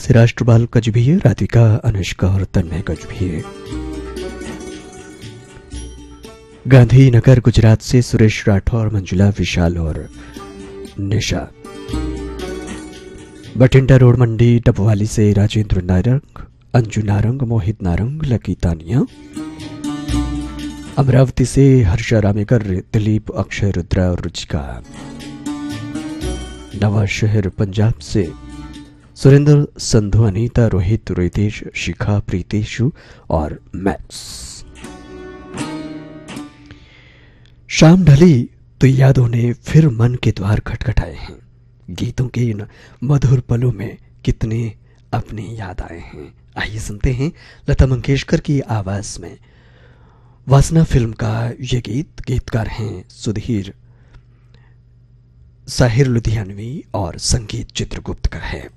से राष्ट्रपाल कजभिये, राधिका, अनुष्का और तन्मय कजभिये। गांधीनगर गुजरात से सुरेश राठौर, मंजुला, विशाल और निशा। बठिंडा रोड मंडी डबवाली से राजेंद्र नारंग, अंजू नारंग, मोहित नारंग, लकी तानिया। अमरावती से हर्षा रामेकर, दिलीप, अक्षय, रुद्रा और रुचिका। नवा शहर पंजाब से सुरेंद्र, संधु, अनीता, रोहित, रितेश, शिखा, प्रीतेशु और मैक्स। शाम ढली तो यादों ने फिर मन के द्वार खटखटाए हैं। गीतों के इन मधुर पलों में कितने अपने याद आए हैं। आइए सुनते हैं लता मंगेशकर की आवाज में वासना फिल्म का ये गीत। गीतकार हैं सुधीर, साहिर लुधियानवी और संगीत चित्रगुप्त का है।